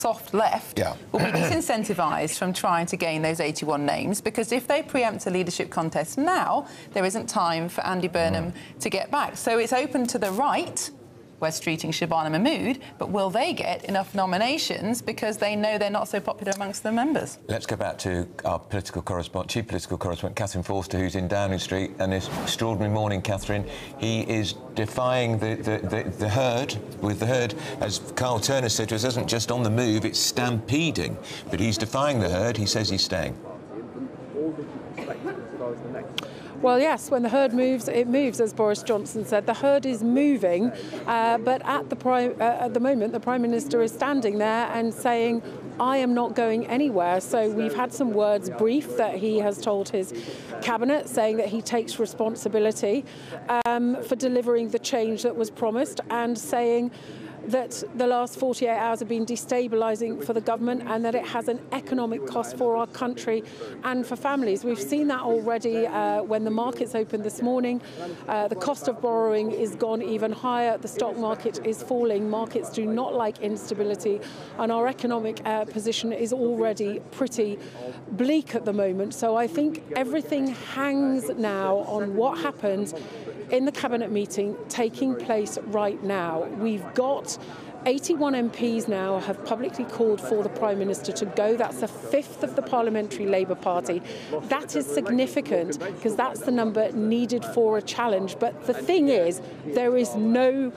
soft left will be disincentivised from trying to gain those 81 names, because if they preempt a leadership contest now, there isn't time for Andy Burnham to get back. So it's open to the right, West Streeting Shabana Mahmood, but will they get enough nominations because they know they're not so popular amongst the members? Let's go back to our chief political correspondent, Catherine Forster, who's in Downing Street. And this extraordinary morning, Catherine, he is defying the herd. With the herd, as Carl Turner said to us, isn't just on the move, it's stampeding. But he's defying the herd. He says he's staying. Well, yes, when the herd moves, it moves, as Boris Johnson said. The herd is moving, but at the moment, the Prime Minister is standing there and saying, I am not going anywhere. So we've had some words brief that he has told his cabinet, saying that he takes responsibility for delivering the change that was promised, and saying that the last 48 hours have been destabilising for the government and that it has an economic cost for our country and for families. We've seen that already when the markets opened this morning. The cost of borrowing is gone even higher. The stock market is falling. Markets do not like instability, and our economic position is already pretty bleak at the moment. So I think everything hangs now on what happens in the cabinet meeting taking place right now. We've got 81 MPs now have publicly called for the Prime Minister to go. That's a fifth of the Parliamentary Labour Party. That is significant because that's the number needed for a challenge. But the thing is, there is no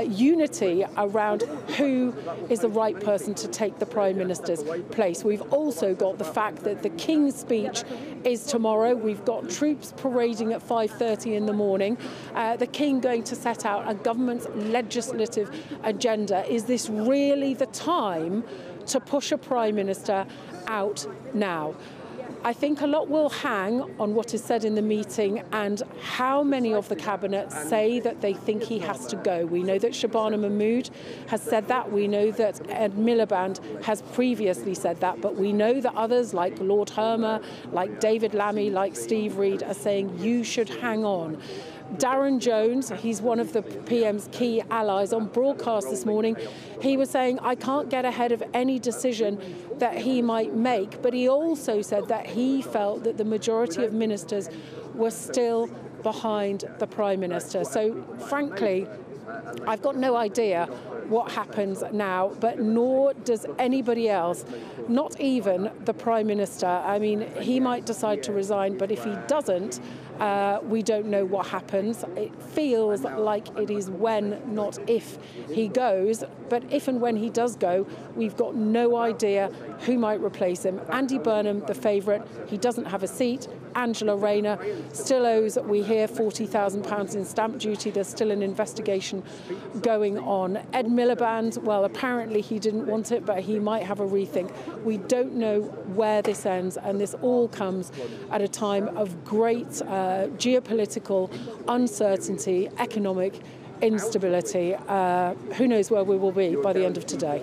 unity around who is the right person to take the Prime Minister's place. We've also got the fact that the King's speech is tomorrow. We've got troops parading at 5:30 in the morning. The King going to set out a government's legislative agenda. Is this really the time to push a Prime Minister out now? I think a lot will hang on what is said in the meeting and how many of the Cabinet say that they think he has to go. We know that Shabana Mahmood has said that. We know that Ed Miliband has previously said that. But we know that others like Lord Hermer, like David Lammy, like Steve Reid are saying you should hang on. Darren Jones, he's one of the PM's key allies, on broadcast this morning, he was saying, I can't get ahead of any decision that he might make. But he also said that he felt that the majority of ministers were still behind the Prime Minister. So, frankly, I've got no idea what happens now, but nor does anybody else, not even the Prime Minister. I mean, he might decide to resign, but if he doesn't, we don't know what happens. It feels like it is when, not if, he goes. But if and when he does go, we've got no idea who might replace him. Andy Burnham, the favourite, he doesn't have a seat. Angela Rayner still owes, we hear, £40,000 in stamp duty. There's still an investigation going on. Ed Miliband, well, apparently he didn't want it, but he might have a rethink. We don't know where this ends, and this all comes at a time of great geopolitical uncertainty, economic instability. Who knows where we will be by the end of today.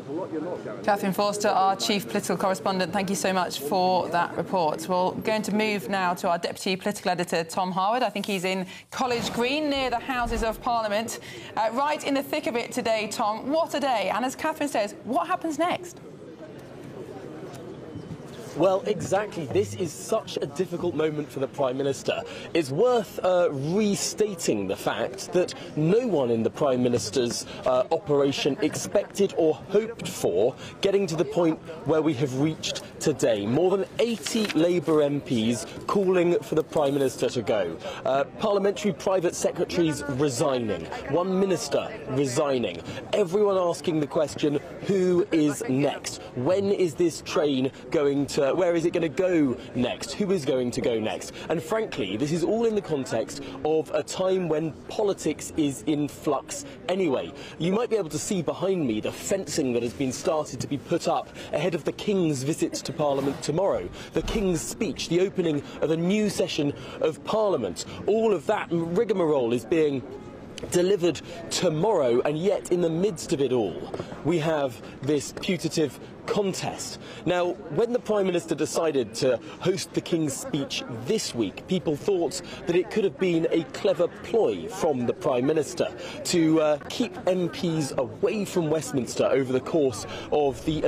Catherine Forster, our chief political correspondent, thank you so much for that report. We're going to move now to our deputy political editor, Tom Harwood. I think he's in College Green, near the Houses of Parliament. Right in the thick of it today, Tom. What a day. And as Catherine says, what happens next? Well, exactly. This is such a difficult moment for the Prime Minister. It's worth restating the fact that no one in the Prime Minister's operation expected or hoped for getting to the point where we have reached today. More than 80 Labour MPs calling for the Prime Minister to go. Parliamentary private secretaries resigning. One minister resigning. Everyone asking the question, who is next? When is this train going to... where is it going to go next? Who is going to go next? And frankly, this is all in the context of a time when politics is in flux anyway. You might be able to see behind me the fencing that has been started to be put up ahead of the King's visit to Parliament tomorrow. The King's speech, the opening of a new session of Parliament. All of that rigmarole is being delivered tomorrow, and yet in the midst of it all, we have this putative contest. Now, when the Prime Minister decided to host the King's speech this week, people thought that it could have been a clever ploy from the Prime Minister to keep MPs away from Westminster over the course of the